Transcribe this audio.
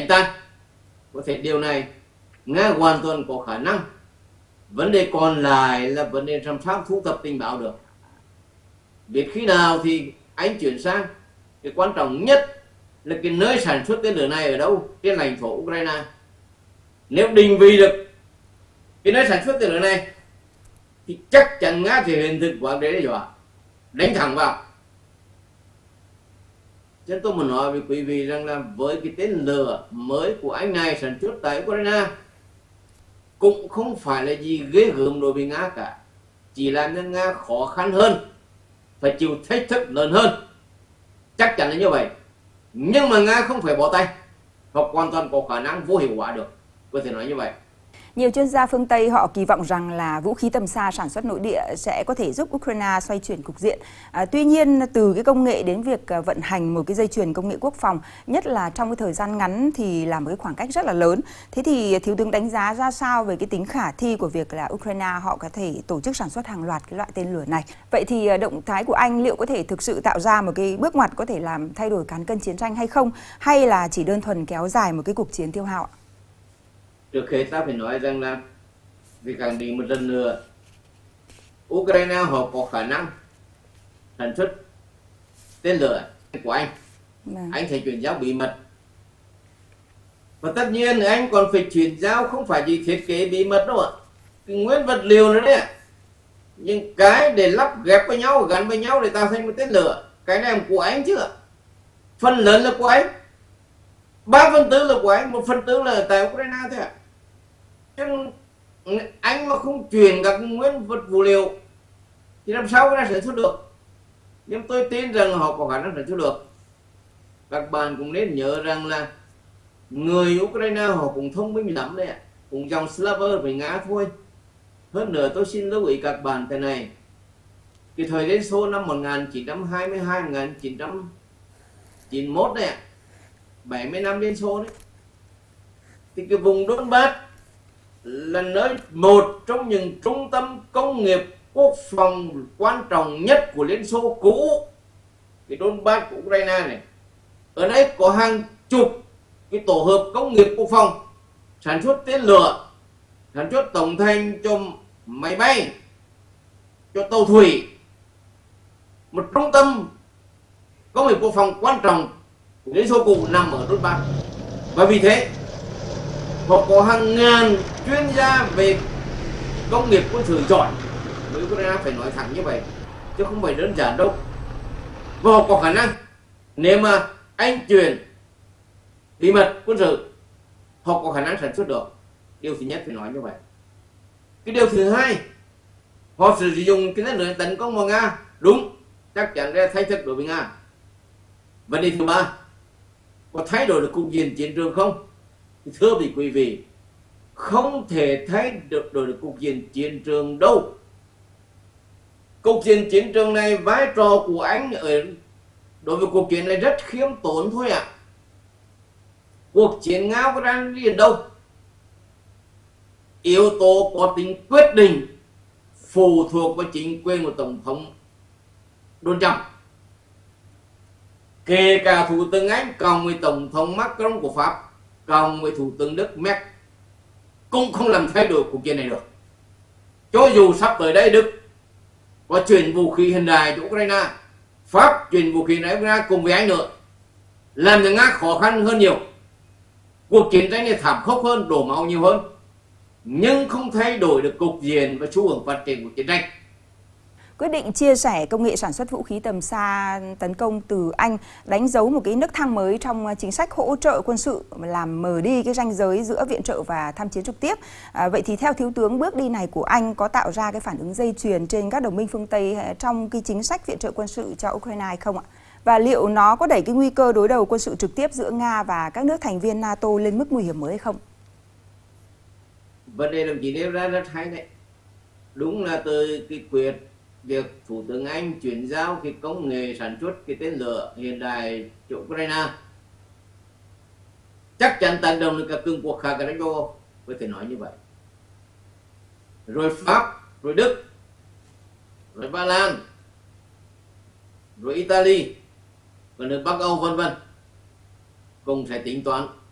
tan. Có thể điều này Nga hoàn toàn có khả năng. Vấn đề còn lại là vấn đề làm sao thu thập tình báo được. Biết khi nào thì anh chuyển sang. Cái quan trọng nhất là cái nơi sản xuất tên lửa này ở đâu trên lãnh thổ Ukraine. Nếu định vị được cái nơi sản xuất tên lửa này thì chắc chắn Nga sẽ hiện thực quá đe dọa, đánh thẳng vào. Cho nên tôi muốn nói với quý vị rằng là với cái tên lửa mới của anh này sản xuất tại Ukraine cũng không phải là gì ghê gớm đối với Nga cả, chỉ làm cho Nga khó khăn hơn, phải chịu thách thức lớn hơn, chắc chắn là như vậy. Nhưng mà Nga không phải bỏ tay, hoặc hoàn toàn có khả năng vô hiệu hóa được, có thể nói như vậy. Nhiều chuyên gia phương Tây họ kỳ vọng rằng là vũ khí tầm xa sản xuất nội địa sẽ có thể giúp Ukraine xoay chuyển cục diện. Tuy nhiên, từ cái công nghệ đến việc vận hành một cái dây chuyền công nghệ quốc phòng, nhất là trong cái thời gian ngắn thì là một cái khoảng cách rất là lớn. Thế thì Thiếu tướng đánh giá ra sao về cái tính khả thi của việc là Ukraine họ có thể tổ chức sản xuất hàng loạt cái loại tên lửa này? Vậy thì động thái của anh liệu có thể thực sự tạo ra một cái bước ngoặt có thể làm thay đổi cán cân chiến tranh hay không? Hay là chỉ đơn thuần kéo dài một cái cuộc chiến tiêu hao ạ? Trước hết ta phải nói rằng là vì khẳng định một lần nữa Ukraine họ có khả năng sản xuất tên lửa của anh. Anh phải chuyển giao bí mật. Và tất nhiên anh còn phải chuyển giao không phải chỉ thiết kế bí mật đâu ạ. Cái nguyên vật liệu nữa đấy ạ. Nhưng cái để lắp ghép với nhau, gắn với nhau để tạo thành một tên lửa, cái này là của anh chứ ạ. Phần lớn là của anh. 3/4 là của anh, 1/4 là tại Ukraine thôi ạ. Chứ anh mà không chuyển các nguyên vật phụ liệu thì làm sao cái này sản xuất được. Nhưng tôi tin rằng họ có khả năng sản xuất được. Các bạn cũng nên nhớ rằng là người Ukraine họ cũng thông minh lắm đấy ạ. Cũng dòng Slaver với Nga thôi. Hơn nữa tôi xin lưu ý các bạn thế này. Cái thời Liên Xô năm 1922-1991 đấy ạ, 70 năm Liên Xô đấy, thì cái vùng Donbass là nơi một trong những trung tâm công nghiệp quốc phòng quan trọng nhất của Liên Xô cũ. Cái Donbass của Ukraine này, ở đây có hàng chục cái tổ hợp công nghiệp quốc phòng sản xuất tên lửa, sản xuất tổng thành cho máy bay, cho tàu thủy. Một trung tâm công nghiệp quốc phòng quan trọng của Liên Xô cũ nằm ở Donbass. Và vì thế họ có hàng ngàn chuyên gia về công nghiệp quân sự giỏi. Với Ukraine phải nói thẳng như vậy, chứ không phải đơn giản đâu. Và họ có khả năng, nếu mà anh chuyển bí mật quân sự, họ có khả năng sản xuất được. Điều thứ nhất phải nói như vậy. Cái điều thứ hai, họ sử dụng cái tên lửa tấn công vào Nga, đúng, chắc chắn là thách thức đối với Nga. Vấn đề thứ ba, có thay đổi được cục diện chiến trường không? Thưa quý vị, không thể thay đổi được cục diện chiến trường đâu. Cục diện chiến trường này, vai trò của anh ở đối với cuộc chiến này rất khiêm tốn thôi ạ. Cuộc chiến Nga có đang đi đến đâu? Yếu tố có tính quyết định phụ thuộc vào chính quyền của Tổng thống Donald Trump. Kể cả Thủ tướng Anh cộng với Tổng thống Macron của Pháp cộng với Thủ tướng Đức Merkel cũng không làm thay đổi cuộc chiến này được. Cho dù sắp tới đây Đức có chuyển vũ khí hiện đại cho Ukraine, Pháp chuyển vũ khí hiện đại cho Ukraine cùng với Anh nữa, làm cho Nga khó khăn hơn nhiều. Cuộc chiến tranh này thảm khốc hơn, đổ máu nhiều hơn, nhưng không thay đổi được cục diện và xu hướng phát triển của chiến tranh. Quyết định chia sẻ công nghệ sản xuất vũ khí tầm xa tấn công từ Anh đánh dấu một cái nấc thang mới trong chính sách hỗ trợ quân sự, làm mờ đi cái ranh giới giữa viện trợ và tham chiến trực tiếp. Vậy thì theo Thiếu tướng, bước đi này của Anh có tạo ra cái phản ứng dây chuyền trên các đồng minh phương Tây trong cái chính sách viện trợ quân sự cho Ukraine hay không ạ? Và liệu nó có đẩy cái nguy cơ đối đầu quân sự trực tiếp giữa Nga và các nước thành viên NATO lên mức nguy hiểm mới hay không? Vấn đề đồng chí nêu ra rất hay đấy. Đúng là từ cái việc Thủ tướng Anh chuyển giao cái công nghệ sản xuất cái tên lửa hiện đại cho Ukraine chắc chắn tác động đến các cường quốc khác ở châu Âu, có thể nói như vậy. Rồi Pháp, rồi Đức, rồi Ba Lan, rồi Italy, và nước Bắc Âu vân vân cũng sẽ tính toán